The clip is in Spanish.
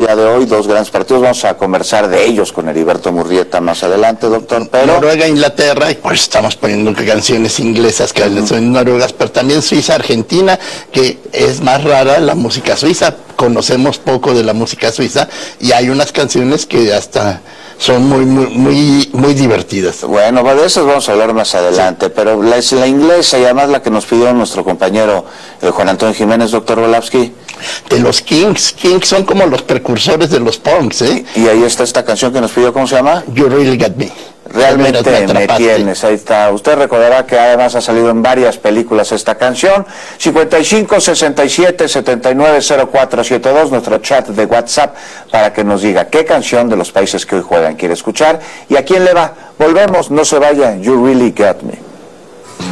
día de hoy, dos grandes partidos. Vamos a conversar de ellos con Heriberto Murrieta más adelante, doctor. Pero Noruega, Inglaterra, y pues estamos poniendo canciones inglesas que son noruegas, pero también Suiza, Argentina, que es más rara la música suiza. Conocemos poco de la música suiza y hay unas canciones que hasta son muy divertidas. Bueno, de esas vamos a hablar más adelante, sí. Pero la inglesa y además la que nos pidió nuestro compañero Juan Antonio Jiménez, doctor Volavsky. De los Kings son como los precursores de los punks, ¿eh? Y ahí está esta canción que nos pidió, ¿cómo se llama? You Really Got Me. Realmente me tienes, ahí está. Usted recordará que además ha salido en varias películas esta canción. 55-67-79-0472, nuestro chat de WhatsApp, para que nos diga qué canción de los países que hoy juegan quiere escuchar y a quién le va. Volvemos, no se vaya, You Really Got Me.